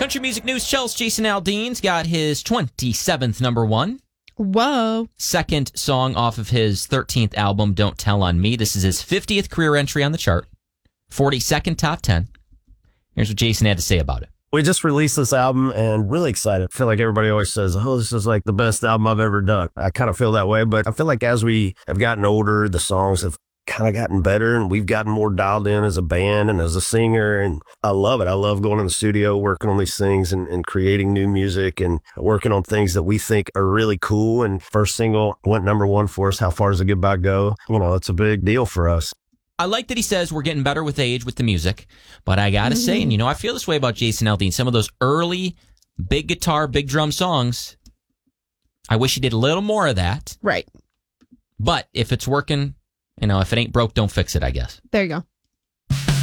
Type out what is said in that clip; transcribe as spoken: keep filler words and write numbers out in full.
Country music news, Chelsea Jason Aldean's got his twenty-seventh number one. Whoa. Second song off of his thirteenth album, Don't Tell on Me. This is his fiftieth career entry on the chart. forty-second top ten. Here's what Jason had to say about it. We just released this album and really excited. I feel like everybody always says, oh, this is like the best album I've ever done. I kind of feel that way, but I feel like as we have gotten older, the songs have kind of gotten better and we've gotten more dialed in as a band and as a singer. And I love it. I love going in the studio, working on these things and, and creating new music and working on things that we think are really cool. And first single went number one for us. How Far Does the Goodbye Go? You know, it's a big deal for us. I like that he says we're getting better with age with the music, but I got to mm-hmm. say, and you know, I feel this way about Jason Aldean, some of those early big guitar, big drum songs, I wish he did a little more of that. Right. But if it's working, you know, if it ain't broke, don't fix it, I guess. There you go.